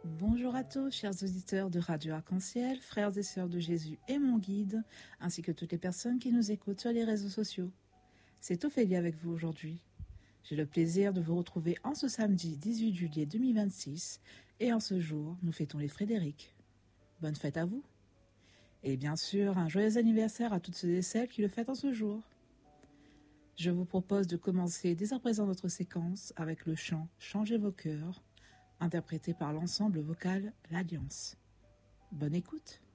Bonjour à tous, chers auditeurs de Radio Arc-en-Ciel, frères et sœurs de Jésus et mon guide, ainsi que toutes les personnes qui nous écoutent sur les réseaux sociaux. C'est Ophélie avec vous aujourd'hui. J'ai le plaisir de vous retrouver en ce samedi 18 juillet 2026 et en ce jour, nous fêtons les Frédéric. Bonne fête à vous. Et bien sûr, un joyeux anniversaire à toutes ceux et celles qui le fêtent en ce jour. Je vous propose de commencer dès à présent notre séquence avec le chant « Changez vos cœurs » interprété par l'ensemble vocal L'Alliance. Bonne écoute.